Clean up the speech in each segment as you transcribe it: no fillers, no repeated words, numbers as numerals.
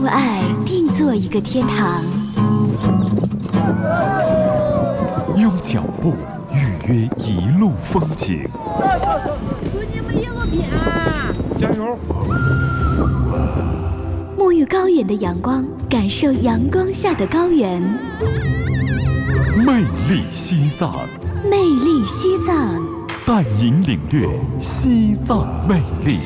父爱定做一个天堂， 用脚步预约一路风景。 祝你们一路平安， 加油！ 沐浴高原的阳光，感受阳光下的高原。 魅力西藏， 魅力西藏， 带您领略西藏魅力。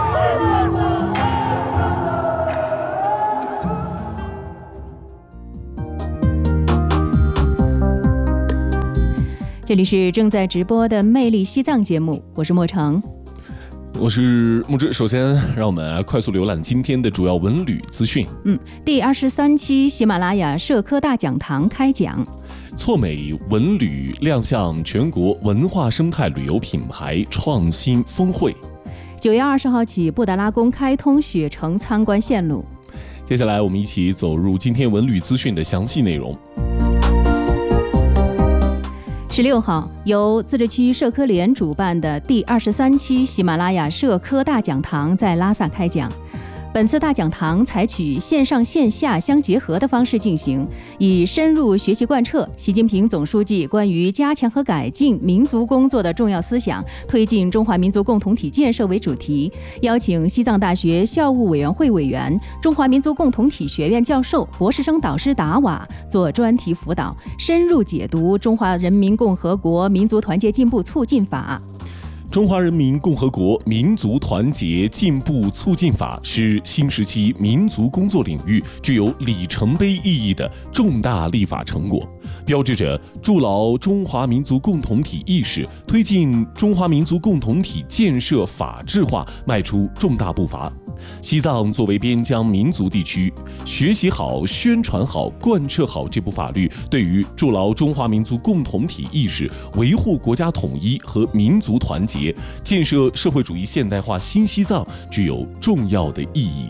这里是正在直播的魅力西藏节目，我是莫成， 我是木之。首先让我们快速浏览今天的主要文旅资讯。 第23期喜马拉雅社科大讲堂开讲， 错美文旅亮相全国文化生态旅游品牌创新峰会。 9月20号起，布达拉宫开通雪城参观线路。 接下来我们一起走入今天文旅资讯的详细内容。 16号，由自治区社科联主办的第23期喜马拉雅社科大讲堂在拉萨开讲。本次大讲堂采取线上线下相结合的方式进行，以深入学习贯彻习近平总书记关于加强和改进民族工作的重要思想，推进中华民族共同体建设为主题，邀请西藏大学校务委员会委员、中华民族共同体学院教授、博士生导师达瓦做专题辅导，深入解读《中华人民共和国民族团结进步促进法》。 中华人民共和国民族团结进步促进法是新时期民族工作领域具有里程碑意义的重大立法成果，标志着筑牢中华民族共同体意识、推进中华民族共同体建设法治化迈出重大步伐。西藏作为边疆民族地区，学习好、宣传好、贯彻好这部法律，对于筑牢中华民族共同体意识、维护国家统一和民族团结、建设社会主义现代化新西藏具有重要的意义。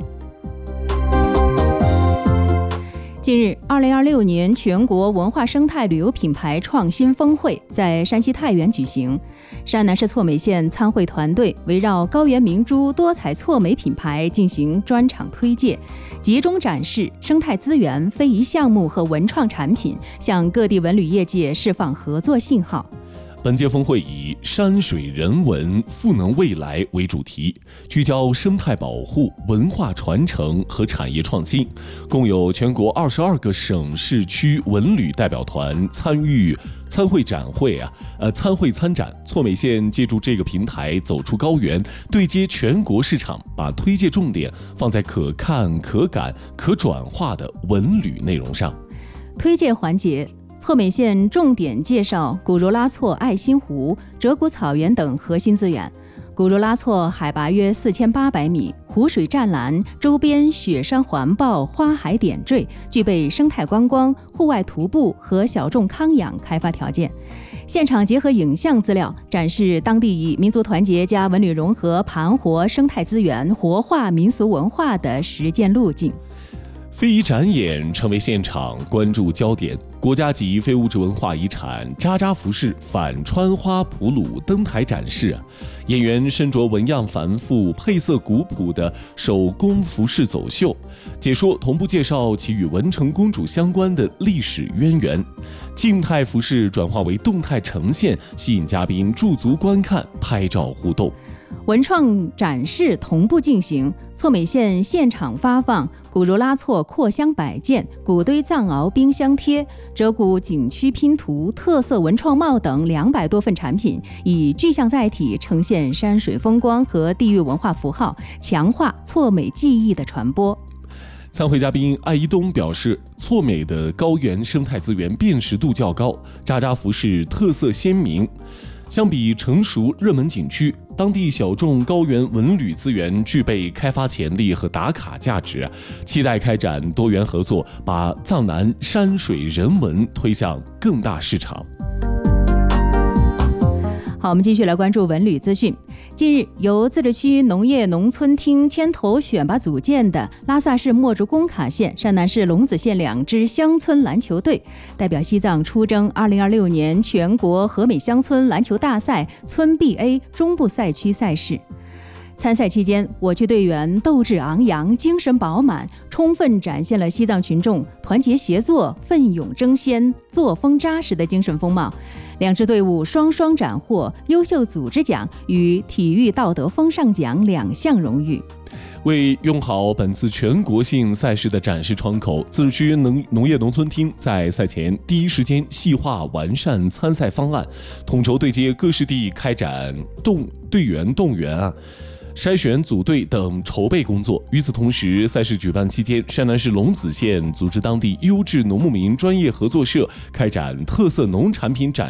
近日，2026年全国文化生态旅游品牌创新峰会在山西太原举行。山南市错美县参会团队围绕高原明珠多彩错美品牌进行专场推介，集中展示生态资源、非遗项目和文创产品，向各地文旅业界释放合作信号。 本届峰会以山水人文赋能未来为主题，聚焦生态保护、文化传承和产业创新，共有全国22个省市区文旅代表团参与参会参展。错美县借助这个平台走出高原，对接全国市场，把推介重点放在可看、可感、可转化的文旅内容上。 推介环节，错美县重点介绍古如拉措爱心湖、折谷草原等核心资源。古如拉措海拔约4800米，湖水湛蓝，周边雪山环抱，花海点缀，具备生态观光、户外徒步和小众康养开发条件。现场结合影像资料，展示当地以民族团结加文旅融合盘活生态资源、活化民俗文化的实践路径。 非遗展演成为现场关注焦点。国家级非物质文化遗产扎扎服饰反穿花普鲁登台展示，演员身着纹样繁复、配色古朴的手工服饰走秀，解说同步介绍其与文成公主相关的历史渊源。静态服饰转化为动态呈现，吸引嘉宾驻足观看、拍照互动。 文创展示同步进行，错美县现场发放古如拉措扩香摆件、古堆藏獒冰箱贴、折谷景区拼图、特色文创帽等200多份产品，以具象载体呈现山水风光和地域文化符号，强化错美技艺的传播。 参会嘉宾艾一东表示，错美的高原生态资源辨识度较高，扎扎服饰特色鲜明。相比成熟热门景区，当地小众高原文旅资源具备开发潜力和打卡价值，期待开展多元合作，把藏南山水人文推向更大市场。 好，我们继续来关注文旅资讯。近日，由自治区农业农村厅牵头选拔组建的拉萨市墨竹工卡县、山南市龙子县2支乡村篮球队，代表西藏出征2026年全国和美乡村篮球大赛村 BA 中部赛区赛事。 参赛期间，我区队员斗志昂扬，精神饱满，充分展现了西藏群众团结协作、奋勇争先、作风扎实的精神风貌。两支队伍双双斩获优秀组织奖与体育道德风尚奖2项荣誉。 为用好本次全国性赛事的展示窗口，自治区农业农村厅在赛前第一时间细化完善参赛方案，统筹对接各市地开展队员动员筛选组队等筹备工作。与此同时，赛事举办期间，山南市龙子县组织当地优质农牧民专业合作社开展特色农产品展